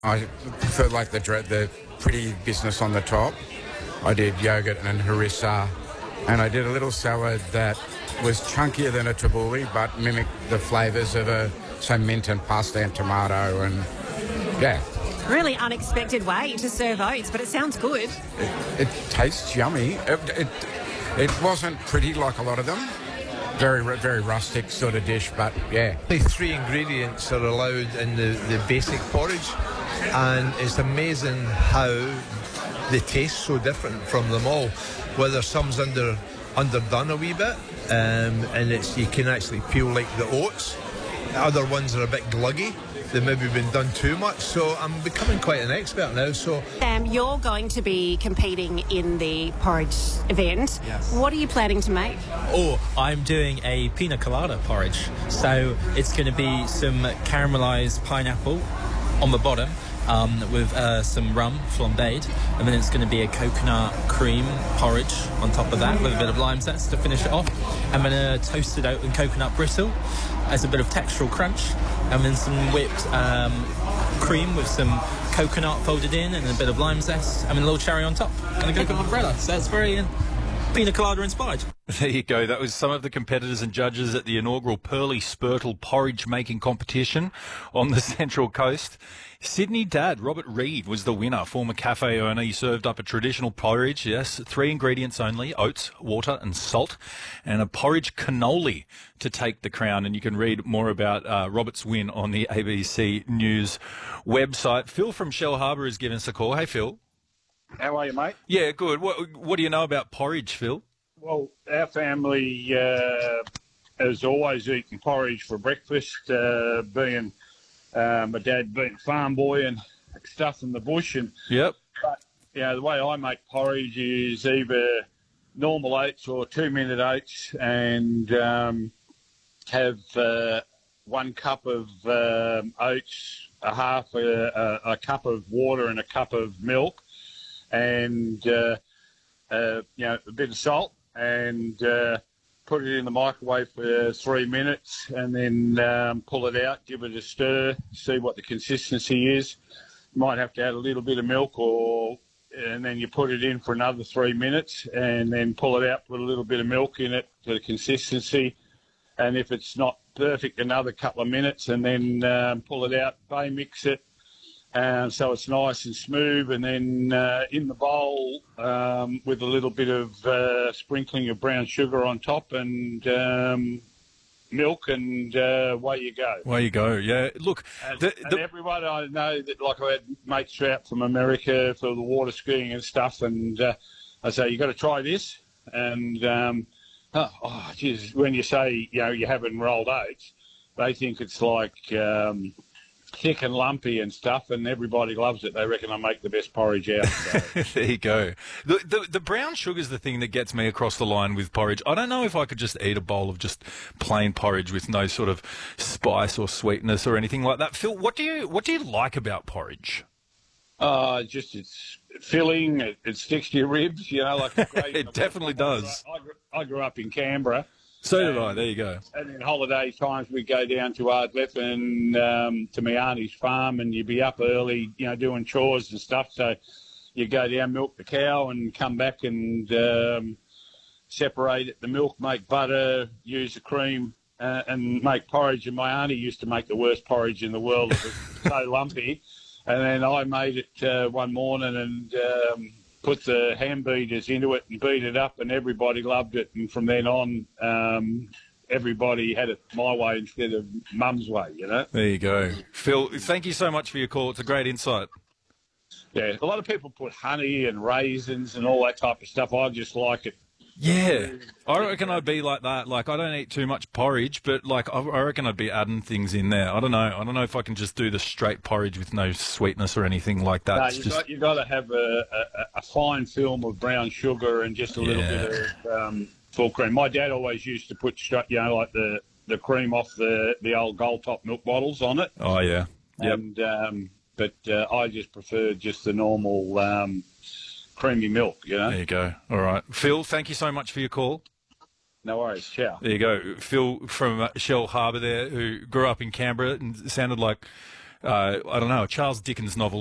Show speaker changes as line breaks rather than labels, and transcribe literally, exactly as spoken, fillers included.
I prefer like the dre- the pretty business on the top. I did yogurt and harissa, and I did a little salad that was chunkier than a tabbouleh, but mimicked the flavours of a so mint and pasta and tomato, and yeah.
Really unexpected way to serve oats, but it sounds good.
It, it tastes yummy. It, it it wasn't pretty like a lot of them. Very very rustic sort of dish, but yeah.
Only three ingredients are allowed in the, the basic porridge, and it's amazing how they taste so different from them all. Whether some's under underdone a wee bit, um, and it's you can actually peel like the oats. Other ones are a bit gluggy. They've maybe been done too much, so I'm becoming quite an expert now. So,
Sam, you're going to be competing in the porridge event.
Yes.
What are you planning to make?
Oh, I'm doing a pina colada porridge. So it's going to be some caramelised pineapple on the bottom um, with uh, some rum flambéed, and then it's going to be a coconut cream porridge on top of that with a bit of lime zest to finish it off. I'm going to toast it out in coconut brittle as a bit of textural crunch, and then some whipped um, cream with some coconut folded in and a bit of lime zest, and a little cherry on top, and a coconut umbrella. So it's very uh, pina colada inspired.
There you go. That was some of the competitors and judges at the inaugural Pearly Spurtle porridge making competition on the Central Coast. Sydney dad, Robert Reid, was the winner. Former cafe owner. He served up a traditional porridge, yes, three ingredients only, oats, water and salt, and a porridge cannoli to take the crown. And you can read more about uh, Robert's win on the A B C News website. Phil from Shell Harbour has given us a call. Hey, Phil.
How are you, mate?
Yeah, good. What, what do you know about porridge, Phil?
Well, our family uh, has always eaten porridge for breakfast, uh, being uh, my dad being a farm boy and stuff in the bush. And
Yep.
But, you know, the way I make porridge is either normal oats or two-minute oats, and um, have uh, one cup of um, oats, a half a, a, a cup of water and a cup of milk, and uh, uh, you know, a bit of salt, and uh, put it in the microwave for three minutes, and then um, pull it out, give it a stir, see what the consistency is. You might have to add a little bit of milk, or and then you put it in for another three minutes, and then pull it out, put a little bit of milk in it for the consistency, and if it's not perfect, another couple of minutes, and then um, pull it out, bay mix it, Um, so it's nice and smooth, and then uh, in the bowl um, with a little bit of uh, sprinkling of brown sugar on top, and um, milk, and uh, away you go.
Away you go, yeah. Look,
And,
the,
and
the,
everyone I know, that like I had mates out from America for the water skiing and stuff, and uh, I say, you got to try this. And um, oh, oh, geez, when you say, you know, you're having rolled oats, they think it's like Um, thick and lumpy and stuff, and everybody loves it. They reckon I make the best porridge out. So.
there you go. The, the the brown sugar's the thing that gets me across the line with porridge. I don't know if I could just eat a bowl of just plain porridge with no sort of spice or sweetness or anything like that. Phil, what do you what do you like about porridge?
Uh, just it's filling. It, it sticks to your ribs. You know, like
it definitely does.
I grew, I grew up in Canberra.
So did I. There you go.
And in holiday times, we go down to Ardleth and um, to my auntie's farm, and you'd be up early, you know, doing chores and stuff. So you go down, milk the cow, and come back and um, separate it, the milk, make butter, use the cream, uh, and make porridge. And my auntie used to make the worst porridge in the world. It was so lumpy. And then I made it uh, one morning and um, put the hand beaters into it and beat it up, and everybody loved it. And from then on, um, everybody had it my way instead of Mum's way, you know.
There you go. Phil, thank you so much for your call. It's a great insight.
Yeah, a lot of people put honey and raisins and all that type of stuff. I just like it.
Yeah, I reckon I'd be like that. Like, I don't eat too much porridge, but like, I I reckon I'd be adding things in there. I don't know. I don't know if I can just do the straight porridge with no sweetness or anything like that.
No,
It's
you've
just...
got, you got to have a, a, a fine film of brown sugar and just a little
Yeah.
bit of um, full cream. My dad always used to put, straight, you know, like the, the cream off the, the old gold top milk bottles on it.
Oh yeah, yep.
And um, but uh, I just prefer just the normal um, creamy milk, you know.
There you go. All right, Phil. Thank you so much for your call.
No worries. Ciao.
There you go, Phil from uh, Shell Harbour there, who grew up in Canberra and sounded like uh, I don't know, a Charles Dickens novel